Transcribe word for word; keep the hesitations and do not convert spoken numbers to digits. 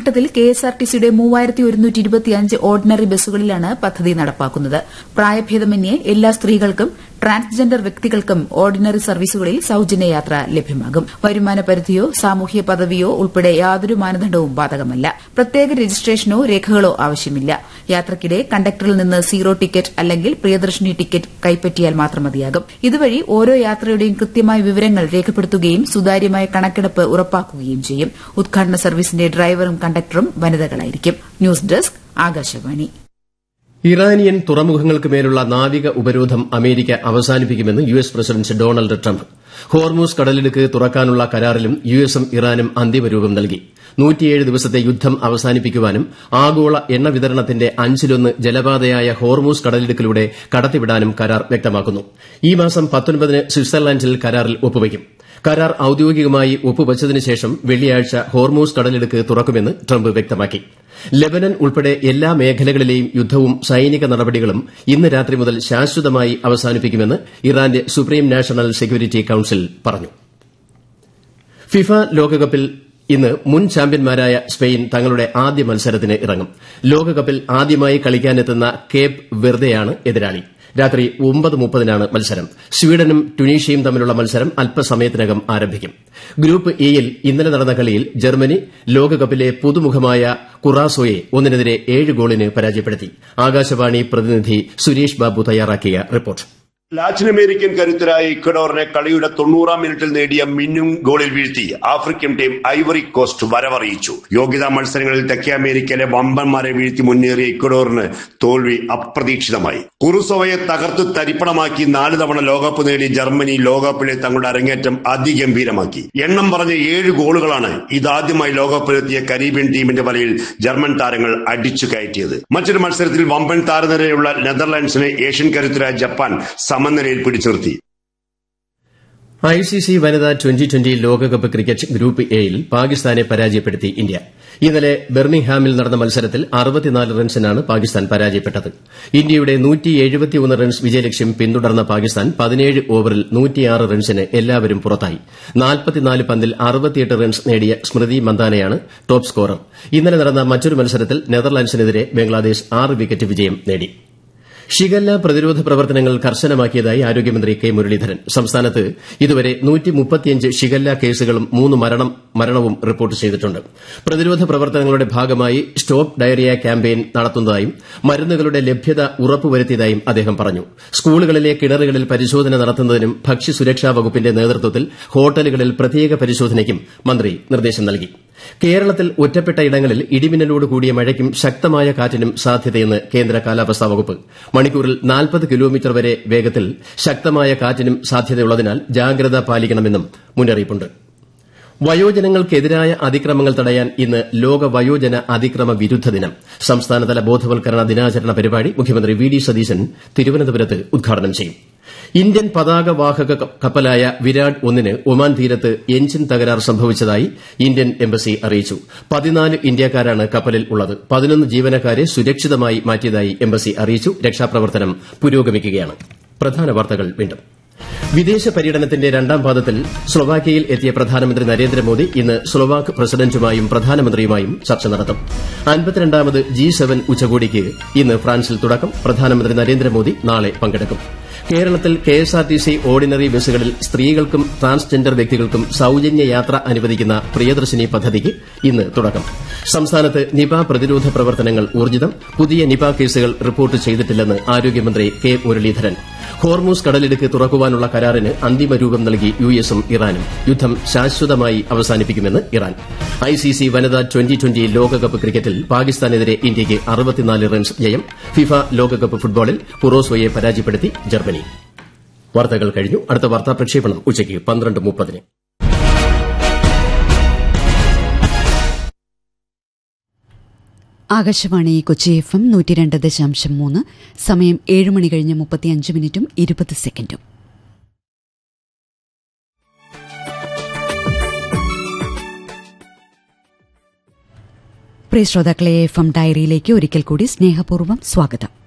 ആദ്യഘട്ടത്തിൽ കെഎസ്ആർടിസിയുടെ മൂവായിരത്തി ഒരുന്നൂറ്റി ഇരുപത്തിയഞ്ച് ഓർഡിനറി ബസ്സുകളിലാണ് പദ്ധതി നടപ്പാക്കുന്നത്. പ്രായഭേദമന്യേ എല്ലാ സ്ത്രീകൾക്കും ട്രാൻസ്ജെൻഡർ വ്യക്തികൾക്കും ഓർഡിനറി സർവീസുകളിൽ സൌജന്യ യാത്ര ലഭ്യമാകും. വരുമാന പരിധിയോ സാമൂഹ്യ പദവിയോ ഉൾപ്പെടെ യാതൊരു മാനദണ്ഡവും ബാധകമല്ല. പ്രത്യേക രജിസ്ട്രേഷനോ രേഖകളോ ആവശ്യമില്ല. യാത്രയ്ക്കിടെ കണ്ടക്ടറിൽ നിന്ന് സീറോ ടിക്കറ്റ് അല്ലെങ്കിൽ പ്രിയദർശിനി ടിക്കറ്റ് കൈപ്പറ്റിയാൽ മാത്രം മതിയാകും. ഇതുവഴി ഓരോ യാത്രയുടെയും കൃത്യമായ വിവരങ്ങൾ രേഖപ്പെടുത്തുകയും സുതാര്യമായ കണക്കെടുപ്പ് ഉറപ്പാക്കുകയും ചെയ്യും. ഉദ്ഘാടന സർവീസിന്റെ ഡ്രൈവറും കണ്ടക്ടറും വനിതകളായിരിക്കും. News desk Akashvani. ഇറാനിയൻ തുറമുഖങ്ങൾക്ക് മേലുള്ള നാവിക ഉപരോധം America അവസാനിപ്പിക്കുമെന്ന് U S president Donald Trump. Hormuz കടലിടുക്ക് തുറക്കാനുള്ള കരാറിലും യു എസും ഇറാനും അന്തിമരൂപം നൽകി. നൂറ്റിയേഴ് ദിവസത്തെ യുദ്ധം അവസാനിപ്പിക്കുവാനും ആഗോള എണ്ണ വിതരണത്തിന്റെ അഞ്ചിലൊന്ന് ജലപാതയായ ഹോർമൂസ് കടലിടുക്കിലൂടെ കടത്തിവിടാനും കരാർ വ്യക്തമാക്കുന്നു. ഈ മാസം പത്തൊൻപതിന് സ്വിറ്റ്സർലൻഡിൽ കരാറിൽ ഒപ്പുവയ്ക്കും. കരാർ ഔദ്യോഗികമായി ഒപ്പുവച്ചതിനു ശേഷം വെള്ളിയാഴ്ച ഹോർമൂസ് കടലിടുക്ക് തുറക്കുമെന്ന് ട്രംപ് വ്യക്തമാക്കി. ലെബനൻ ഉൾപ്പെടെ എല്ലാ മേഖലകളിലെയും യുദ്ധവും സൈനിക നടപടികളും ഇന്ന് രാത്രി മുതൽ ശാശ്വതമായി അവസാനിപ്പിക്കുമെന്ന് ഇറാന്റെ സുപ്രീം നാഷണൽ സെക്യൂരിറ്റി കൌൺസിൽ പറഞ്ഞു. ഫിഫ ലോകകപ്പിൽ ഇന്ന് മുൻ ചാമ്പ്യന്മാരായ സ്പെയിൻ തങ്ങളുടെ ആദ്യ മത്സരത്തിന് ഇറങ്ങും. ലോകകപ്പിൽ ആദ്യമായി കളിക്കാനെത്തുന്ന കേപ്പ് വെർദെയാണ് എതിരാളി. രാത്രി ഒമ്പത് മുപ്പതിനാണ് മത്സരം. സ്വീഡനും ട്യൂണീഷ്യയും തമ്മിലുള്ള മത്സരം അല്പസമയത്തിനകം ആരംഭിക്കും. ഗ്രൂപ്പ് ഇയിൽ ഇന്നലെ നടന്ന കളിയിൽ ജർമ്മനി ലോകകപ്പിലെ പുതുമുഖമായ കുറാസോയെ ഒന്നിനെതിരെ ഏഴ് ഗോളിന് പരാജയപ്പെടുത്തി. ആകാശവാണി പ്രതിനിധി സുരേഷ് ബാബു തയ്യാറാക്കിയ റിപ്പോർട്ട്. ലാറ്റിൻ അമേരിക്കൻ കരുത്തരായ ഇക്വഡോറിനെ കളിയുടെ തൊണ്ണൂറാം മിനിറ്റിൽ നേടിയ മിന്നും ഗോളിൽ വീഴ്ത്തി ആഫ്രിക്കൻ ടീം ഐവറി കോസ്റ്റ് വരവറിയിച്ചു. യോഗ്യതാ മത്സരങ്ങളിൽ തെക്കേ അമേരിക്കയിലെ വമ്പന്മാരെ വീഴ്ത്തി മുന്നേറിയ ഇക്വഡോറിന് തോൽവി അപ്രതീക്ഷിതമായി. കുറുസോവയെ തകർത്ത് തരിപ്പണമാക്കി നാല് തവണ ലോകകപ്പ് നേടി ജർമ്മനി ലോകകപ്പിലെ തങ്ങളുടെ അരങ്ങേറ്റം അതിഗംഭീരമാക്കി. എണ്ണം പറഞ്ഞ ഏഴ് ഗോളുകളാണ് ഇതാദ്യമായി ലോകകപ്പിലെത്തിയ കരീബിയൻ ടീമിന്റെ വലയിൽ ജർമ്മൻ താരങ്ങൾ അടിച്ചു കയറ്റിയത്. മറ്റൊരു മത്സരത്തിൽ വമ്പൻ താരനിരയുള്ള നെതർലാൻഡ്സിനെ ഏഷ്യൻ കരുത്തരായ ജപ്പാൻ സമനിലയിൽ പിടിച്ചു നിർത്തി. ഐസിസി വനിതാ ട്വന്റി ട്വന്റി ലോകകപ്പ് ക്രിക്കറ്റ് ഗ്രൂപ്പ് എയിൽ പാകിസ്ഥാനെ പരാജയപ്പെടുത്തി ഇന്ത്യ. ഇന്നലെ ബെർമിംഗ്ഹാമിൽ നടന്ന മത്സരത്തിൽ അറുപത്തിനാല് റൺസിനാണ് പാകിസ്ഥാൻ പരാജയപ്പെട്ടത്. ഇന്ത്യയുടെ റൺസ് വിജയലക്ഷ്യം പിന്തുടർന്ന പാകിസ്ഥാൻ പതിനേഴ് ഓവറിൽ നൂറ്റിയാറ് റൺസിന് എല്ലാവരും പുറത്തായി. നാൽപ്പത്തിനാല് പന്തിൽ അറുപത്തിയെട്ട് റൺസ് നേടിയ സ്മൃതി മന്ദാനയാണ് ടോപ്പ് സ്കോറർ. ഇന്നലെ നടന്ന മറ്റൊരു മത്സരത്തിൽ നെതർലാൻഡ്സിനെതിരെ ബംഗ്ലാദേശ് ആറ് വിക്കറ്റ് വിജയം നേടി. ഷിഗല്ല പ്രതിരോധ പ്രവർത്തനങ്ങൾ കർശനമാക്കിയതായി ആരോഗ്യമന്ത്രി കെ മുരളീധരൻ. സംസ്ഥാനത്ത് ഇതുവരെ ഷിഗല്ല കേസുകളും മൂന്ന് മരണവും റിപ്പോർട്ട് ചെയ്തിട്ടുണ്ട്. പ്രതിരോധ പ്രവർത്തനങ്ങളുടെ ഭാഗമായി സ്റ്റോപ്പ് ഡയറിയ ക്യാമ്പയിൻ നടത്തുന്നതായും മരുന്നുകളുടെ ലഭ്യത ഉറപ്പുവരുത്തിയതായും അദ്ദേഹം പറഞ്ഞു. സ്കൂളുകളിലെ കിണറുകളിൽ പരിശോധന നടത്തുന്നതിനും ഭക്ഷ്യസുരക്ഷാ വകുപ്പിന്റെ നേതൃത്വത്തിൽ ഹോട്ടലുകളിൽ പ്രത്യേക പരിശോധനയ്ക്കും മന്ത്രി നിർദ്ദേശം നൽകി. കേരളത്തിൽ ഒറ്റപ്പെട്ട ഇടങ്ങളിൽ ഇടിമിന്നലോട് കൂടിയ മഴയ്ക്കും ശക്തമായ കാറ്റിനും സാധ്യതയെന്ന് കേന്ദ്ര കാലാവസ്ഥാ വകുപ്പ്. മണിക്കൂറിൽ നാൽപ്പത് കിലോമീറ്റർ വരെ വേഗത്തിൽ ശക്തമായ കാറ്റിനും സാധ്യതയുള്ളതിനാൽ ജാഗ്രത പാലിക്കണമെന്നും മുന്നറിയിപ്പുണ്ട്. വയോജനങ്ങൾക്കെതിരായ അതിക്രമങ്ങൾ തടയാൻ ഇന്ന് ലോക വയോജന അതിക്രമ വിരുദ്ധ ദിനം. സംസ്ഥാനതല ബോധവൽക്കരണ ദിനാചരണ പരിപാടി മുഖ്യമന്ത്രി വി ഡി സതീശൻ തിരുവനന്തപുരത്ത് ഉദ്ഘാടനം ചെയ്യും. ഇന്ത്യൻ പതാകവാഹക കപ്പലായ വിരാട് ഒന്നിന് ഒമാൻ തീരത്ത് എഞ്ചിൻ തകരാർ സംഭവിച്ചതായി ഇന്ത്യൻ എംബസി അറിയിച്ചു. പതിനാല് ഇന്ത്യക്കാരാണ് കപ്പലിൽ ഉള്ളത്. പതിനൊന്ന് ജീവനക്കാരെ സുരക്ഷിതമായി മാറ്റിയതായി എംബസി അറിയിച്ചു. രക്ഷാപ്രവർത്തനം പുരോഗമിക്കുകയാണ്. പ്രധാന വാർത്തകൾ വീണ്ടും. വിദേശ പര്യടനത്തിന്റെ രണ്ടാം പാദത്തിൽ സ്ലൊവാക്യയിൽ എത്തിയ പ്രധാനമന്ത്രി നരേന്ദ്രമോദി ഇന്ന് സ്ലൊവാക്ക് പ്രസിഡന്റുമായും പ്രധാനമന്ത്രിയുമായും ചർച്ച നടത്തും. അൻപത്തിരണ്ടാമത് ജി സെവൻ ഉച്ചകോടിക്ക് ഇന്ന് ഫ്രാൻസിൽ തുടക്കം. പ്രധാനമന്ത്രി നരേന്ദ്രമോദി നാളെ പങ്കെടുക്കും. കേരളത്തിൽ കെഎസ്ആർടിസി ഓർഡിനറി ബസ്സുകളിൽ സ്ത്രീകൾക്കും ട്രാൻസ്ജെൻഡർ വ്യക്തികൾക്കും സൌജന്യ യാത്ര അനുവദിക്കുന്ന പ്രിയദർശിനി പദ്ധതിക്ക് ഇന്ന് തുടക്കം. സംസ്ഥാനത്ത് നിപ പ്രതിരോധ പ്രവർത്തനങ്ങൾ ഊർജ്ജിതം. പുതിയ നിപ കേസുകൾ റിപ്പോർട്ട് ചെയ്തിട്ടില്ലെന്ന് ആരോഗ്യമന്ത്രി കെ മുരളീധരൻ. ഹോർമൂസ് കടലിടുക്ക് തുറക്കുവാനുള്ള കരാറിന് അന്തിമരൂപം നൽകി യുഎസും ഇറാനും. യുദ്ധം ശാശ്വതമായി അവസാനിപ്പിക്കുമെന്ന് ഇറാൻ. ഐസിസി വനിതാ ട്വന്റി ട്വന്റി ലോകകപ്പ് ക്രിക്കറ്റിൽ പാകിസ്ഥാനെതിരെ ഇന്ത്യയ്ക്ക് അറുപത്തിനാല് റൺസ് ജയം. ഫിഫ ലോകകപ്പ് ഫുട്ബോളിൽ കുറോസോയെ പരാജയപ്പെടുത്തി ജർമ്മനി. വാർത്തകൾ കഴിഞ്ഞു. അടുത്ത വാർത്താ പ്രക്ഷേപണം ഉച്ചയ്ക്ക് പന്ത്രണ്ട് മുപ്പതിന്. ആകാശവാണി കൊച്ചി എഫ് എം നൂറ്റി രണ്ട് ദശാംശം മൂന്ന്. സമയം ഏഴ് മണി കഴിഞ്ഞ് മുപ്പത്തിയഞ്ച് മിനിറ്റും ഇരുപത് സെക്കൻഡും. പ്രിയ ശ്രോതാക്കളെ, എഫ് എം ഡയറിയിലേക്ക് ഒരിക്കൽ കൂടി സ്നേഹപൂർവ്വം സ്വാഗതം.